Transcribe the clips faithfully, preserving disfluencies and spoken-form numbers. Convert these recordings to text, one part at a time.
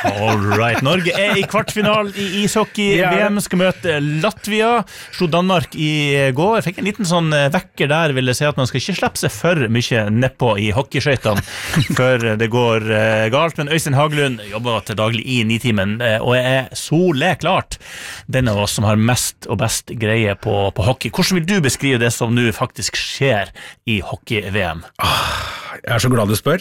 All right, Norge er i kvartfinal i ishockey. V M skal møte Latvia. Slo Danmark i går. Jeg fikk en liten sånn vekker der, vil jeg si at man skal ikke slippe seg for mye nedpå i hockeyskøytene før det går galt. Men Øystein Haglund jobber til daglig i Nitimen, og er soleklart den av oss som har mest og best greie på, på hockey. Hvordan vil du beskrive det som nå faktisk skjer i hockey-V M? Jeg er så glad du spør.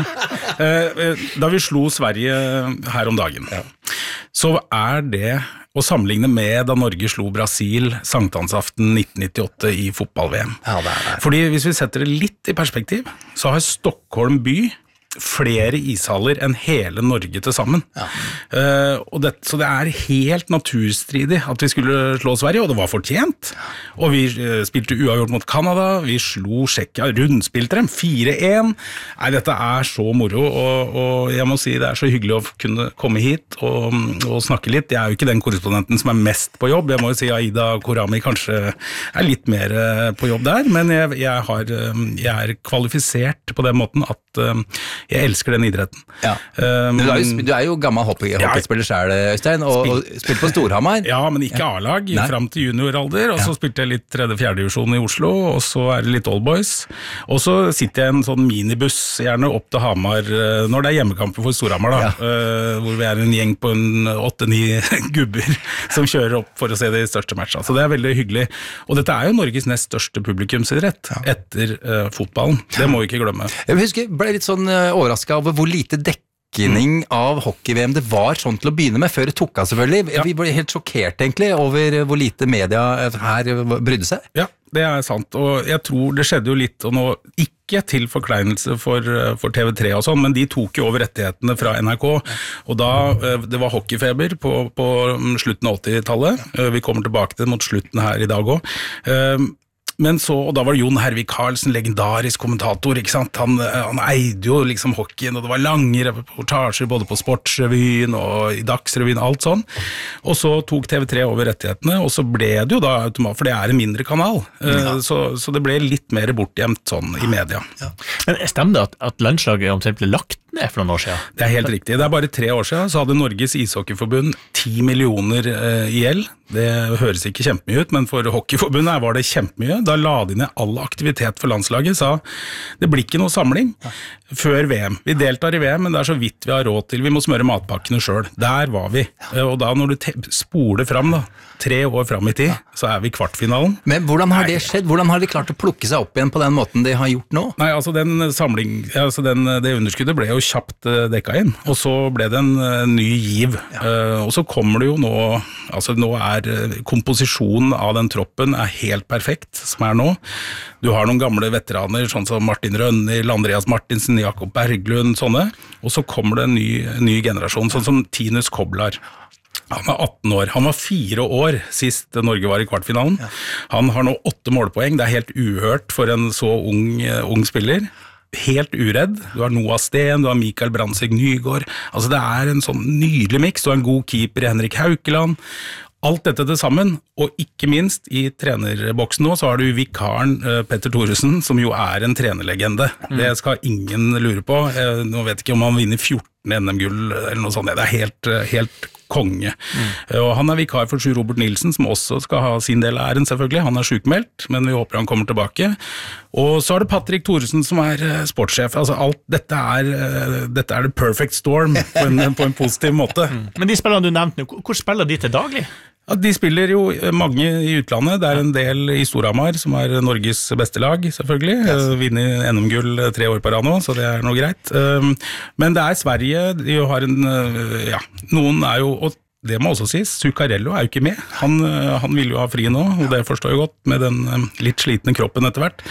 Da vi slo Sverige her om dagen, ja. Så er det å sammenligne med da Norge slo Brasil sankthansaften nitten nittiåtte i fotball-V M. Ja, det er det. Fordi hvis vi setter det litt i perspektiv, så har Stockholm by flere ishaller enn hele Norge til sammen. Ja. Uh, og det, så det er helt naturstridig at vi skulle slå Sverige, og det var fortjent. Og vi uh, spilte uavgjort mot Kanada, vi slo Tsjekkia, rundspilte dem, fire en. Nei, dette er så moro, og, og jeg må si det er så hyggelig å kunne komme hit og, og snakke litt. Jeg er jo ikke den korrespondenten som er mest på jobb, jeg må jo si Aida Korami kanskje er litt mer på jobb der, men jeg, jeg, har, jeg er kvalifisert på den måten at uh, jeg elsker den idretten. Ja. Um, du, er jo, du er jo gammel hockey, hockeyspiller selv, Øystein, og, og spilte på Storhamar. Ja, men ikke A-lag, ja. Frem til junioralder, og så ja. Spilte jeg litt tredje-fjerde divisjon i Oslo, og så er det litt Oldboys. Og så sitter jeg i en sånn minibuss, gjerne opp til Hamar, når det er hjemmekamper for Storhamar, da, ja. uh, hvor vi er en gjeng på en åtte-ni gubber som kjører opp for å se de største matchene. Så det er veldig hyggelig. Og dette er jo Norges nest største publikumsidrett, ja. Etter uh, fotballen. Det må vi ikke glemme. Jeg husker, ble litt sånn uh, overrasket over hvor lite dekning av hockey-V M det var sånn til å begynne med, før det tok av selvfølgelig. Ja. Vi ble helt sjokkert egentlig over hvor lite media her brydde seg. Ja, det er sant, og jeg tror det skjedde jo litt, og nå ikke til forkleinelse for, for T V tre og sånn, men de tok jo over rettighetene fra N R K, og da, det var hockeyfeber på, på slutten av åttitallet, vi kommer tilbake til det mot slutten her i dag også. Men så, og da var det Jon Hervik Karlsen, legendarisk kommentator, ikke sant? Han, han eide jo liksom hockeyen, og det var lange reportasjer både på Sportsrevyen og i Dagsrevyen, alt sånn. Og så tok T V tre over rettighetene, og så ble det jo da automat, for det er en mindre kanal, ja. så, så det ble litt mer bortgjemt sånn i media. Ja. Men stemmer det at, at landslaget omtrent ble lagt ned for noen år siden? Det er helt riktig. Det er bare tre år siden, så hadde Norges ishockeyforbund ti millioner eh, i gjeld. Det høres ikke kjempemye ut, men for hockeyforbundet var det kjempemye. Da la de ned all aktivitet for landslaget, sa det blir ikke noe samling før V M. Vi deltar i V M, men det er så vidt vi har råd til. Vi må smøre matpakkene selv. Der var vi. Og da når du spoler fram da, tre år fram i tid, så er vi i kvartfinalen. Men hvordan har det skjedd? Hvordan har de klart å plukke seg opp igjen på den måten de har gjort nå? Nei, altså den samling, altså den, det underskuddet ble jo kjapt dekka inn, og så ble det en uh, ny giv. Ja. Uh, og så kommer det jo nå, altså nå er uh, komposisjonen av den troppen er helt perfekt, som er nå. Du har noen gamle veteraner, sånn som Martin Rønner, Andreas Martinsen, Jakob Berglund, sånne, og så kommer det en ny, ny generasjon, sånn som Tinus Koblar. Han er atten år. Han var fire år sist Norge var i kvartfinalen. Ja. Han har nå åtte målpoeng. Det er helt uhørt for en så ung, ung spiller. Helt uredd. Du har Noah Sten, du har Mikael Brandseg Nygård. Altså det er en sånn nydelig mix. Du har en god keeper i Henrik Haukeland. Alt dette til sammen, og ikke minst i trenerboksen nå, så har du vikaren uh, Petter Thoresen, som jo er en trenerlegende. Mm. Det skal ingen lure på. Uh, nå vet jeg ikke om han vinner fjorten N M-gull eller noe sånt. Det er helt, uh, helt konge. Mm. Uh, og han er vikar for Sjur Robert Nilsen, som også skal ha sin del av æren selvfølgelig. Han er sykmeldt, men vi håper han kommer tilbake. Og så er det Patrick Thoresen som er uh, sportssjef. Altså alt, dette er, uh, dette er the perfect storm på en, på en positiv måte. Mm. Men de spillerne du nevnte nå, hvor spiller de til daglig? Ja, de spiller jo mange i utlandet. Det er en del i Storhamar, som er Norges beste lag, selvfølgelig. Yes. Vinner N M-gull tre år på rad nå, så det er noe greit. Men det er Sverige, de har en, ja, noen er jo, og det må også sies, Zuccarello er jo ikke med. Han, han vil jo ha fri nå, og det forstår jeg godt, med den litt slitne kroppen etter hvert.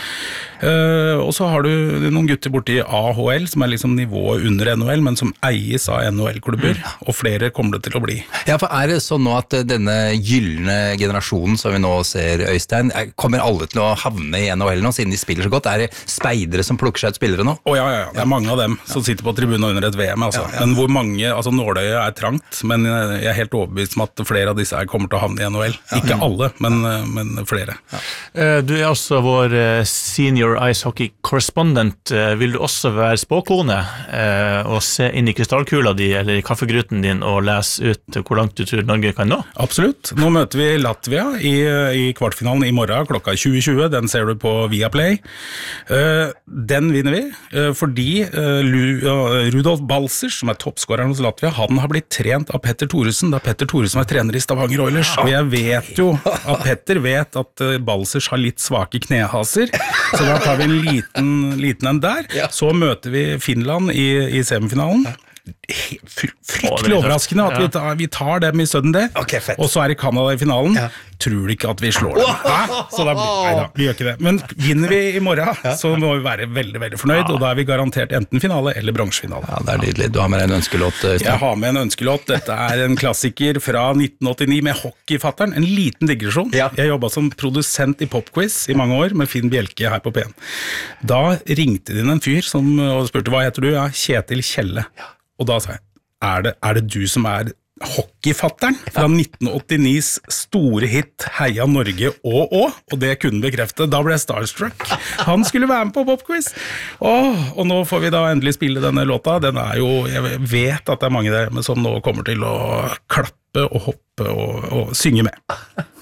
Uh, og så har du noen gutter borte i A H L, som er liksom nivået under N H L, men som eies av N H L-klubber, mm. og flere kommer det til å bli. Ja, for er det sånn nå at denne gyllene generasjonen som vi nå ser, Øystein, kommer alle til å havne i N H L nå, siden de spiller så godt? Er det speidere som plukker seg ut spillere nå? Å oh, ja, ja, ja, det er mange av dem som sitter på tribunen under et V M, altså. Ja, ja. Men hvor mange, altså nåløyet er trangt, men jeg er helt overbevist om at flere av disse her kommer til å havne i N H L. Ja. Ikke alle, men, men flere. Ja. Du er altså vår senior your ice hockey correspondent. Vil du også være spåkone og se inn i krystallkula di eller i kaffegruten din og lese ut hvor langt du tror Norge kan nå? Absolutt. Nå møter vi Latvia i, i kvartfinalen i morgen klokka tjue tjue. Den ser du på Viaplay. Den vinner vi fordi Rudolf Balcers, som er toppskåreren hos Latvia, han har blitt trent av Petter Thoresen, da Petter Thoresen var trener i Stavanger Oilers. Og jeg vet jo at Petter vet at Balcers har litt svake knehaser, så da tar vi en liten, liten en der. Så møter vi Finland i, i semifinalen. Fryktelig overraskende at vi tar, vi tar dem i sudden det, okay, og så er det Canada i finalen. Ja. Tror du ikke at vi slår dem? Hæ? Så da, neida, vi gjør ikke det. Men vinner vi i morgen, så må vi være veldig, veldig fornøyd, og da er vi garantert enten finale eller bronsefinale. Ja, det er nydelig. Du har med en ønskelåt, Øystein. Jeg har med en ønskelåt. Dette er en klassiker fra nitten åttini med Hockeyfatteren. En liten digresjon. Ja. Jeg jobbet som produsent i Popquiz i mange år med Finn Bjelke her på P en. Da ringte det inn en fyr som, og spurte, hva heter du? Ja, Kjetil Kjelle. Ja. Og da sa jeg, er det, er det du som er Hockeyfatteren fra nitten åttinis store hit Heia Norge og å, og det kunne bekrefte. Da ble jeg starstruck. Han skulle være med på Popquiz. Åh, og nå får vi da endelig spille denne låta. Den er jo, jeg vet at det er mange der som nå kommer til å klappe og hoppe og, og synge med.